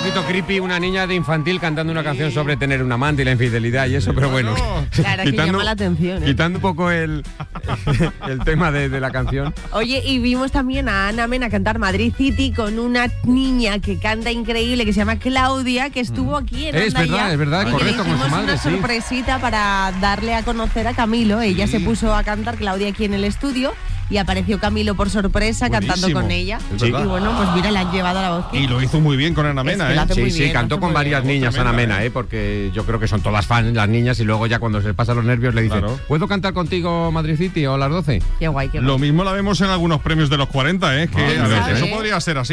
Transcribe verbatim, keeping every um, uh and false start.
poquito creepy una niña de infantil cantando una canción sobre tener un amante y la infidelidad y eso, pero bueno. Claro, que llama la atención, ¿eh? Quitando un poco el, el tema de, de la canción. Oye, y vimos también a Ana Mena cantar Madrid City con una niña que canta increíble, que se llama Claudia, que estuvo aquí en Es Onda verdad, Ya, es verdad, y correcto, que le con su hicimos madre, una sí. sorpresita para darle a conocer a Camilo. Ella Sí. se puso a cantar Claudia aquí en el estudio y apareció Camilo por sorpresa cantando Buenísimo. con ella. Es Y verdad. bueno, pues mira, le han llevado la voz. Y lo hizo muy bien con Ana Es Mena, que la ¿eh? hace muy Sí, sí, bien, cantó hace con muy varias bien. niñas Tremenda, Ana Mena, ¿eh? ¿eh? Porque yo creo que son todas fans las niñas y luego ya cuando se pasan los nervios le dicen, Claro. ¿puedo cantar contigo Madrid City o las doce? Qué guay, qué guay. Lo mismo la vemos en algunos premios de los cuarenta, ¿eh? Que Ah, a ver, ¿sabes? eso podría ser así.